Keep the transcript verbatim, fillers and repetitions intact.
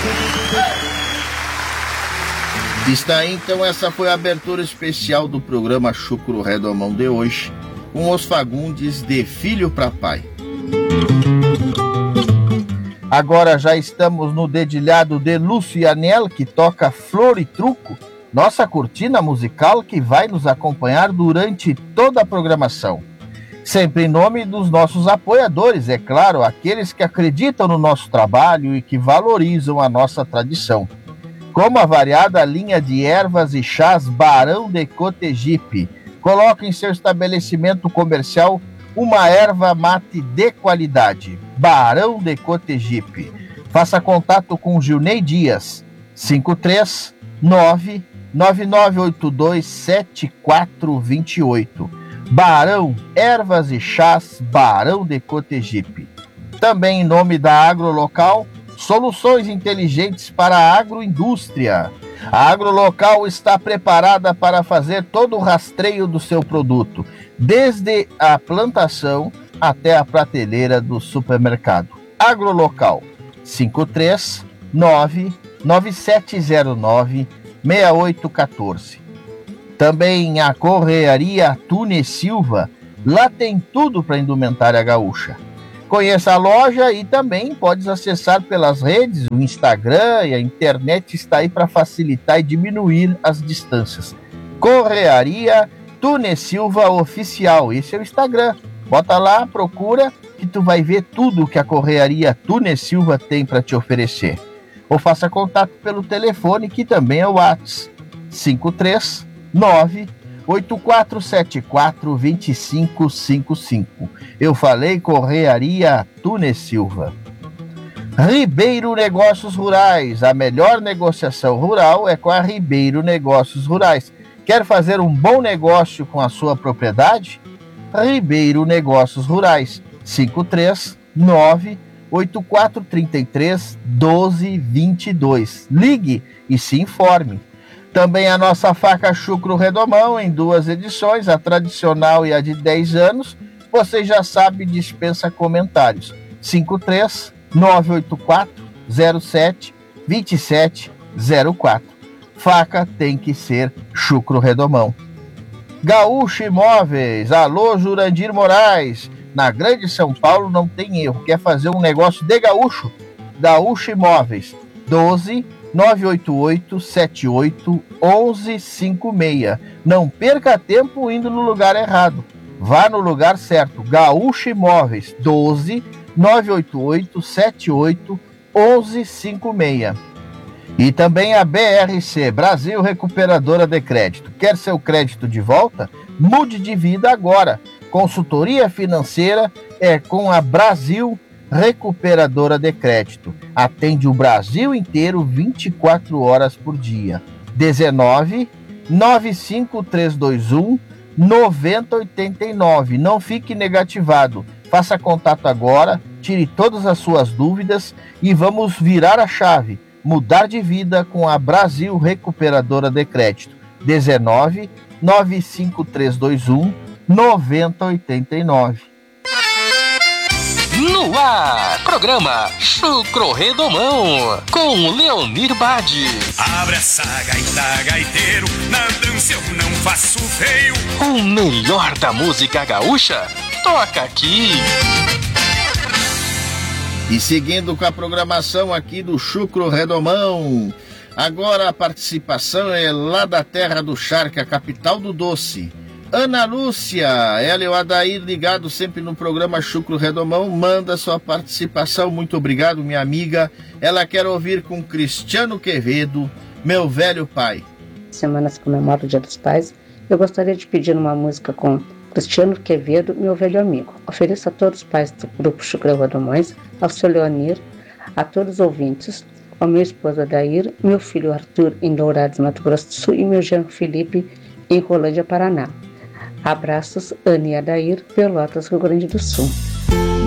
Está aí, então, essa foi a abertura especial do programa Chucro Redomão de hoje, com os Fagundes de Filho para Pai. Agora já estamos no dedilhado de Lúcio e Anel, que toca Flor e Truco, nossa cortina musical que vai nos acompanhar durante toda a programação. Sempre em nome dos nossos apoiadores, é claro, aqueles que acreditam no nosso trabalho e que valorizam a nossa tradição. Como a variada linha de ervas e chás Barão de Cotegipe. Coloque em seu estabelecimento comercial uma erva mate de qualidade. Barão de Cotegipe. Faça contato com Gilney Dias, cinco três nove, nove nove oito dois, sete quatro dois oito. Barão, ervas e chás Barão de Cotegipe. Também em nome da Agrolocal, soluções inteligentes para a agroindústria. A Agrolocal está preparada para fazer todo o rastreio do seu produto, desde a plantação até a prateleira do supermercado. Agrolocal, cinco três nove, nove sete zero nove, seis oito um quatro. Também a Correaria Tune Silva, lá tem tudo para indumentária gaúcha. Conheça a loja e também pode acessar pelas redes, o Instagram e a internet está aí para facilitar e diminuir as distâncias. Correaria Tune Silva Oficial, esse é o Instagram. Bota lá, procura, que tu vai ver tudo que a Correaria Tune Silva tem para te oferecer. Ou faça contato pelo telefone, que também é o WhatsApp, cinco três nove, oito quatro sete quatro, dois cinco cinco cinco. Eu falei Correaria Tune Silva. Ribeiro Negócios Rurais. A melhor negociação rural é com a Ribeiro Negócios Rurais. Quer fazer um bom negócio com a sua propriedade? Ribeiro Negócios Rurais. cinco três nove, oito quatro três três, um dois dois dois. Ligue e se informe. Também a nossa faca Chucro Redomão, em duas edições, a tradicional e a de dez anos. Você já sabe, dispensa comentários. cinco três nove oito quatro zero sete dois sete zero quatro. Faca tem que ser Chucro Redomão. Gaúcho Imóveis. Alô, Jurandir Moraes. Na Grande São Paulo não tem erro. Quer fazer um negócio de gaúcho? Gaúcho Imóveis. doze, nove oito oito, sete oito, um um cinco seis. Não perca tempo indo no lugar errado. Vá no lugar certo. Gaúcho Imóveis. doze, nove oito oito, sete oito, um um cinco seis. E também a B R C, Brasil Recuperadora de Crédito. Quer seu crédito de volta? Mude de vida agora. Consultoria financeira é com a Brasil Recuperadora de Crédito. Atende o Brasil inteiro vinte e quatro horas por dia. dezenove, nove cinco três dois um, nove zero oito nove. Não fique negativado. Faça contato agora, tire todas as suas dúvidas e vamos virar a chave. Mudar de vida com a Brasil Recuperadora de Crédito. dezenove, nove cinco três dois um, nove zero oito nove. No ar, programa Chucro Redomão, com Leonir Bade. Abre essa gaita, gaiteiro, na dança eu não faço feio. O melhor da música gaúcha, toca aqui. E seguindo com a programação aqui do Chucro Redomão, agora a participação é lá da terra do charque, a capital do doce. Ana Lúcia, ela e o Adair ligado sempre no programa Chucro Redomão, manda sua participação. Muito obrigado, minha amiga. Ela quer ouvir com Cristiano Quevedo, Meu Velho Pai. Semana se comemora o Dia dos Pais. Eu gostaria de pedir uma música com Cristiano Quevedo, Meu Velho Amigo. Ofereço a todos os pais do grupo Chucro Redomões, ao seu Leonir, a todos os ouvintes, ao meu esposo Adair, meu filho Arthur em Dourados, Mato Grosso do Sul e meu genro Felipe em Rolândia, Paraná. Abraços, Ana e Adair, Pelotas, Rio Grande do Sul.